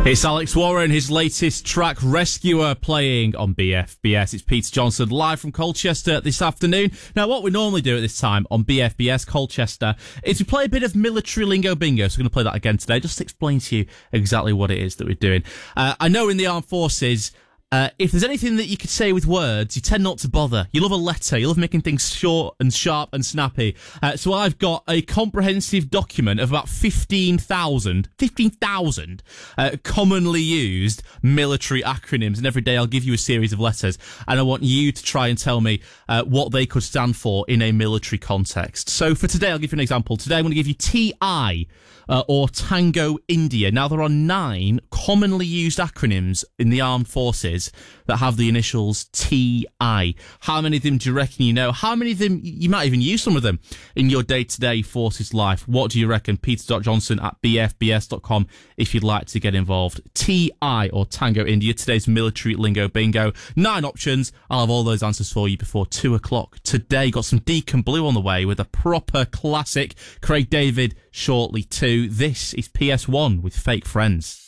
It's Alex Warren, his latest track, Rescuer, playing on BFBS. It's Peter Johnson, live from Colchester this afternoon. Now, what we normally do at this time on BFBS Colchester is we play a bit of military lingo bingo. So we're going to play that again today, just to explain to you exactly what it is that we're doing. I know in the armed forces, if there's anything that you could say with words, you tend not to bother. You love a letter. You love making things short and sharp and snappy. So I've got a comprehensive document of about 15,000 commonly used military acronyms. And every day I'll give you a series of letters. And I want you to try and tell me what they could stand for in a military context. So for today, I'll give you an example. Today I'm going to give you TI. Or Tango India. Now, there are 9 commonly used acronyms in the armed forces that have the initials TI. How many of them do you reckon you know? How many of them, you might even use some of them in your day-to-day forces life? What do you reckon? peter.johnson@bfbs.com if you'd like to get involved. TI or Tango India, today's military lingo bingo. 9 options. I'll have all those answers for you before 2 o'clock. Today, got some Deacon Blue on the way with a proper classic. Craig David shortly too. This is PS1 with Fake Friends.